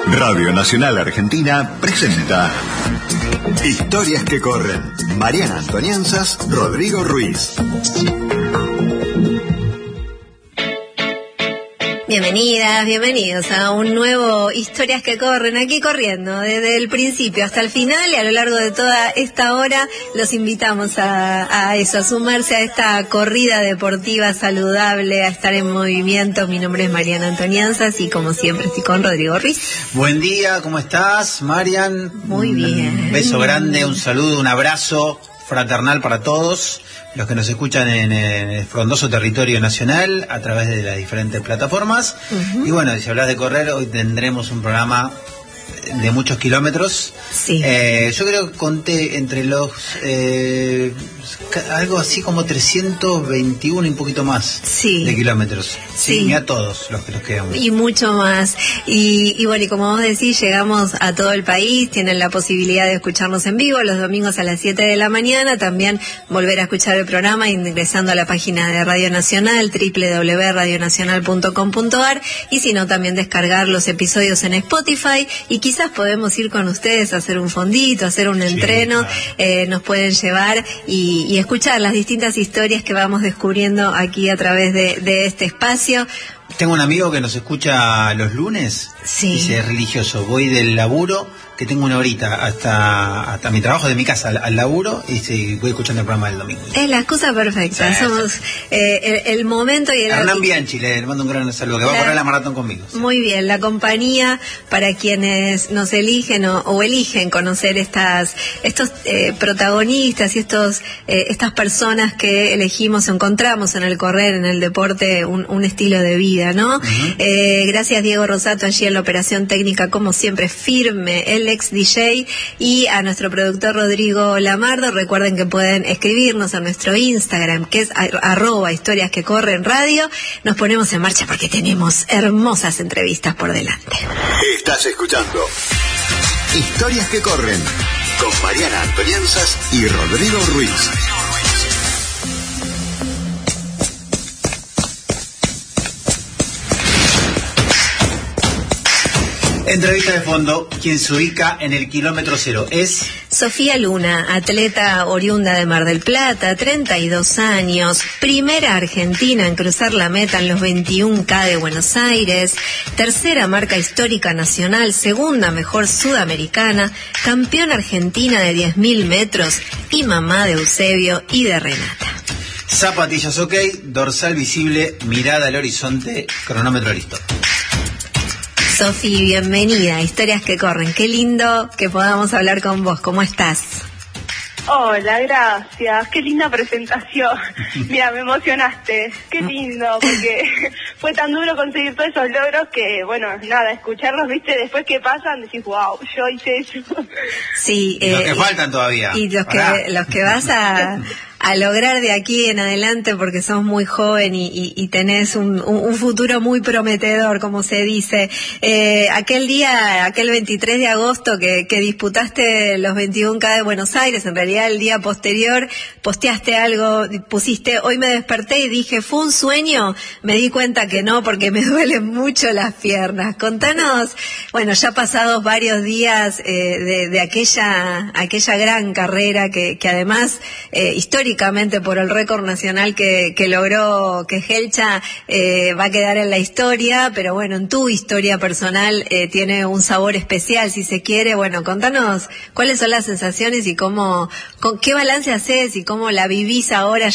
Radio Nacional Argentina presenta Historias que corren. Mariana Antonianzas, Rodrigo Ruiz. Bienvenidas, bienvenidos a un nuevo Historias que corren, aquí corriendo desde el principio hasta el final, y a lo largo de toda esta hora los invitamos a eso, a sumarse a esta corrida deportiva saludable, a estar en movimiento. Mi nombre es Mariana Antonianzas y como siempre estoy con Rodrigo Ruiz. Buen día, ¿cómo estás, Marian? Muy bien. Un beso grande, un saludo, un abrazo fraternal para todos los que nos escuchan en el frondoso territorio nacional a través de las diferentes plataformas. Y bueno, si hablas de correr, hoy tendremos un programa de muchos kilómetros. Sí. Yo creo que conté entre los algo así como 321 y un poquito más de kilómetros. Sí, a todos los que nos quedamos. Y mucho más. Y bueno, y como vos decís, llegamos a todo el país. Tienen la posibilidad de escucharnos en vivo los domingos a las 7 de la mañana. También volver a escuchar el programa ingresando a la página de Radio Nacional, www.radionacional.com.ar, y si no, también descargar los episodios en Spotify. Y quizás podemos ir con ustedes a hacer un fondito, a hacer un entreno. Claro. Nos pueden llevar y escuchar las distintas historias que vamos descubriendo aquí a través de este espacio. Tengo un amigo que nos escucha los lunes. Sí. Dice, es religioso, voy del laburo, que tengo una horita hasta mi trabajo, de mi casa al laburo, y voy escuchando el programa del domingo. Es la excusa perfecta. Sí, somos el momento y el... Hernán Bianchi, le mando un gran saludo, que va a correr la maratón conmigo. Sí. Muy bien, la compañía para quienes nos eligen o eligen conocer estos protagonistas y estas personas que elegimos o encontramos en el correr, en el deporte, un estilo de vida, ¿no? Gracias Diego Rosato allí en la operación técnica, como siempre, firme, el ex DJ, y a nuestro productor Rodrigo Lamardo. Recuerden que pueden escribirnos a nuestro Instagram, que es @historias que corren radio. Nos ponemos en marcha porque tenemos hermosas entrevistas por delante. Estás escuchando Historias que corren con Mariana Antonianzas y Rodrigo Ruiz. Entrevista de fondo. Quien se ubica en el kilómetro cero es Sofía Luna, atleta oriunda de Mar del Plata, 32 años, primera argentina en cruzar la meta en los 21K de Buenos Aires, tercera marca histórica nacional, segunda mejor sudamericana, campeona argentina de 10.000 metros y mamá de Eusebio y de Renata. Zapatillas ok, dorsal visible, mirada al horizonte, cronómetro listo. Sofi, bienvenida a Historias que corren. Qué lindo que podamos hablar con vos. ¿Cómo estás? Hola, gracias. Qué linda presentación. Mira, me emocionaste. Qué lindo, porque fue tan duro conseguir todos esos logros que, bueno, nada, escucharlos, viste, después que pasan, decís, wow, yo hice eso. Sí. Los que faltan todavía. Y los que vas a lograr de aquí en adelante, porque sos muy joven y tenés un futuro muy prometedor, como se dice. Aquel 23 de agosto que disputaste los 21K de Buenos Aires, en realidad el día posterior, posteaste algo, pusiste, hoy me desperté y dije, ¿fue un sueño? Me di cuenta que no, porque me duelen mucho las piernas. Contanos, bueno, ya pasados varios días de aquella gran carrera que además, históricamente por el récord nacional que logró, que Helcha va a quedar en la historia, pero bueno, en tu historia personal tiene un sabor especial, si se quiere. Bueno, contanos cuáles son las sensaciones y con qué balance haces y cómo la vivís ahora